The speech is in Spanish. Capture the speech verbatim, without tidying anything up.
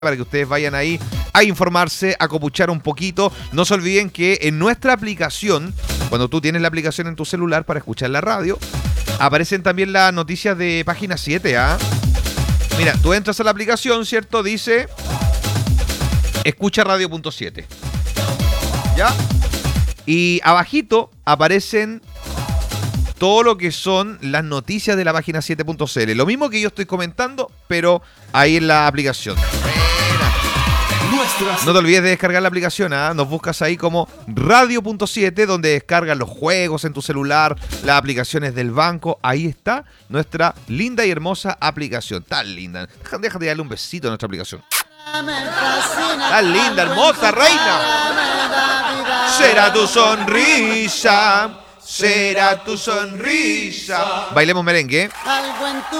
para que ustedes vayan ahí a informarse, a copuchar un poquito. No se olviden que en nuestra aplicación, cuando tú tienes la aplicación en tu celular para escuchar la radio, aparecen también las noticias de Página siete, ¿ah? Mira, tú entras a la aplicación, ¿cierto? Dice escucha radio punto siete. ¿Ya? Y abajito aparecen todo lo que son las noticias de la página siete punto c l. Lo mismo que yo estoy comentando, pero ahí en la aplicación. No te olvides de descargar la aplicación, ¿eh? Nos buscas ahí como radio punto siete, donde descargas los juegos en tu celular, las aplicaciones del banco. Ahí está nuestra linda y hermosa aplicación. Tan linda. Déjate darle un besito a nuestra aplicación. Tan linda, hermosa, reina. Será tu sonrisa. Será tu sonrisa. Bailemos merengue.